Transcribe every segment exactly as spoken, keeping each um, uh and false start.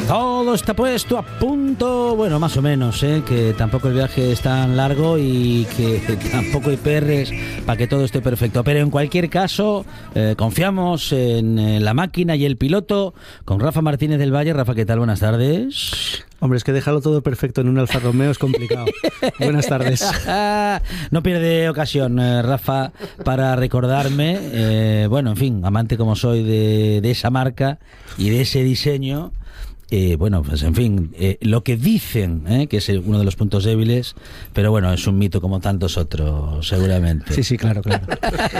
Todo está puesto a punto, bueno, más o menos, ¿eh? Que tampoco el viaje es tan largo y que tampoco hay perres para que todo esté perfecto. Pero en cualquier caso, eh, confiamos en eh, la máquina y el piloto con Rafa Martínez del Valle. Rafa, ¿qué tal? Buenas tardes. Hombre, es que dejarlo todo perfecto en un Alfa Romeo es complicado. Buenas tardes. No pierde ocasión, eh, Rafa, para recordarme, eh, bueno, en fin, amante como soy de, de esa marca y de ese diseño. Eh, bueno, pues en fin, eh, lo que dicen, eh, que es uno de los puntos débiles, pero bueno, es un mito como tantos otros, seguramente. Sí, sí, claro, claro.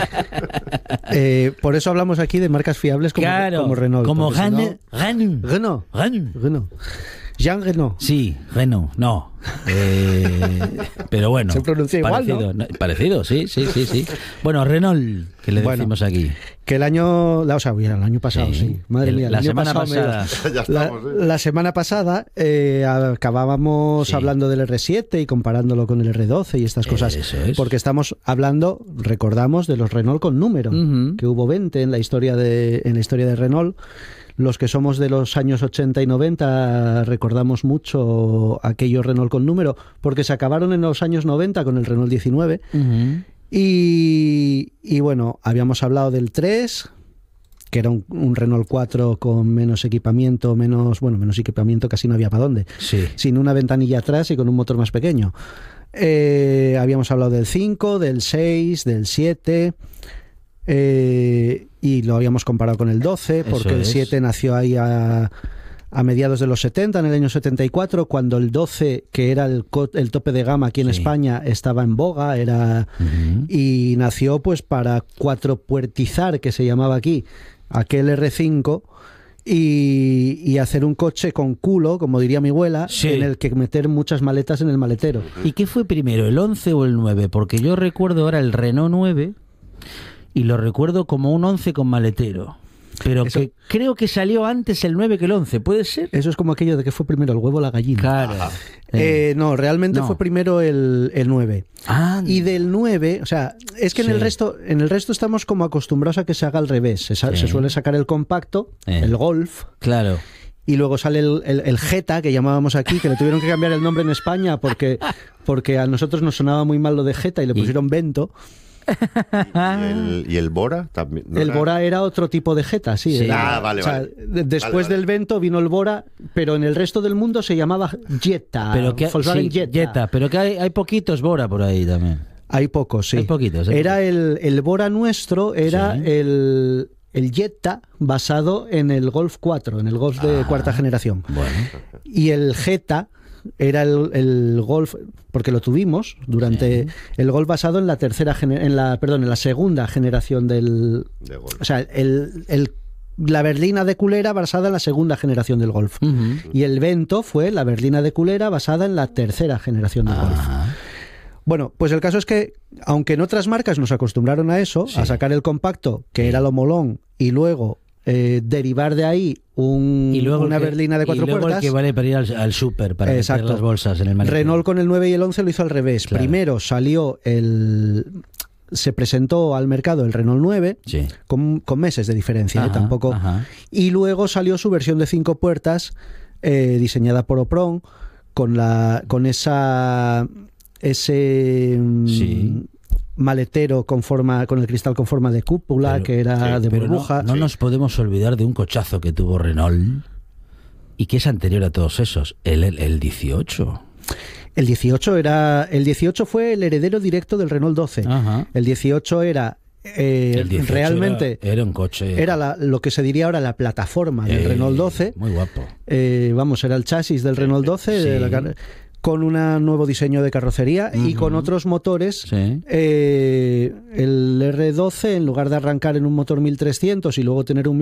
eh, por eso hablamos aquí de marcas fiables como, claro, como Renault. Como Renault. Renault. Renault. Renault. Renault. Jean Renault. Sí, Renault, no. Eh, pero bueno. Se pronuncia igual, parecido, ¿no? Parecido, sí, sí, sí, sí. Bueno, Renault, que le bueno, decimos aquí. Que el año, la, o sea, el año pasado, sí. sí. Madre el, mía, el la año semana pasado pasada. Me, la, la semana pasada eh, acabábamos sí. hablando del R siete y comparándolo con el R doce y estas cosas. Eso es. Porque estamos hablando, recordamos, de los Renault con número, uh-huh. que hubo veinte en la historia de, en la historia de Renault. Los que somos de los años ochenta y noventa recordamos mucho aquellos Renault con número, porque se acabaron en los años noventa con el Renault diecinueve. Uh-huh. Y, y bueno, habíamos hablado del tres, que era un, un Renault cuatro con menos equipamiento, menos, bueno, menos equipamiento, casi no había para dónde. Sí. Sin una ventanilla atrás y con un motor más pequeño. Eh, habíamos hablado del cinco, del seis, del siete... Eh, y lo habíamos comparado con el doce, porque el siete nació ahí a, a mediados de los setenta, en el año setenta y cuatro, cuando el doce, que era el, el tope de gama aquí en sí. España, estaba en boga, era uh-huh. y nació pues para cuatropuertizar, que se llamaba aquí, aquel R cinco, y, y hacer un coche con culo, como diría mi abuela, sí. en el que meter muchas maletas en el maletero. ¿Y qué fue primero, el once o el nueve? Porque yo recuerdo ahora el Renault nueve... y lo recuerdo como un once con maletero. Pero eso, que creo que salió antes el nueve que el once, ¿puede ser? Eso es como aquello de que fue primero el huevo o la gallina. Claro. Eh, no, realmente no. fue primero el, el nueve. Ah, y del nueve, o sea, es que sí. en el resto en el resto estamos como acostumbrados a que se haga al revés. Se, sí. se suele sacar el compacto, eh. el Golf. Claro. Y luego sale el, el, el Jetta, que llamábamos aquí, que le tuvieron que cambiar el nombre en España porque, porque a nosotros nos sonaba muy mal lo de Jetta y le pusieron y... Vento. ¿Y el, ¿Y el Bora también? ¿No el era? Bora era otro tipo de Jetta, sí. sí. Era, ah, vale, o sea, vale. Después vale, vale. del Vento vino el Bora, pero en el resto del mundo se llamaba Jetta. Pero que, Volkswagen sí, Jetta. Jetta. Pero que hay, hay poquitos Bora por ahí también. Hay pocos, sí. Hay poquitos. Hay era poquitos. El, el Bora nuestro, era sí. el... el Jetta basado en el Golf cuatro, en el Golf de ah, cuarta generación. Bueno. Y el Jetta era el, el Golf, porque lo tuvimos durante sí. el Golf basado en la tercera en la perdón en la segunda generación del de Golf. O sea, el, el la berlina de culera basada en la segunda generación del Golf. Uh-huh. Y el Vento fue la berlina de culera basada en la tercera generación del uh-huh. Golf. Bueno, pues el caso es que, aunque en otras marcas nos acostumbraron a eso, sí. a sacar el compacto, que sí. era lo molón, y luego eh, derivar de ahí un, y luego una que, berlina de cuatro y luego puertas. El que vale para ir al, al súper, para Exacto. meter las bolsas en el maletero. Renault con el nueve y el once lo hizo al revés. Claro. Primero salió el... se presentó al mercado el Renault nueve, sí. con, con meses de diferencia, ajá, ¿eh? Tampoco. Ajá. Y luego salió su versión de cinco puertas, eh, diseñada por Opron, con la con esa... ese sí. maletero con forma con el cristal con forma de cúpula, pero, que era sí, de burbuja. No, no sí. nos podemos olvidar de un cochazo que tuvo Renault y que es anterior a todos esos, el, el, el dieciocho. El dieciocho era el dieciocho fue el heredero directo del Renault doce. Ajá. El dieciocho era eh, el dieciocho realmente era, era un coche. Era la, lo que se diría ahora la plataforma del eh, Renault doce. Muy guapo. Eh, vamos, era el chasis del Renault doce. Sí. De la, con un nuevo diseño de carrocería uh-huh. y con otros motores. Sí. Eh, el R doce, en lugar de arrancar en un motor mil trescientos y luego tener un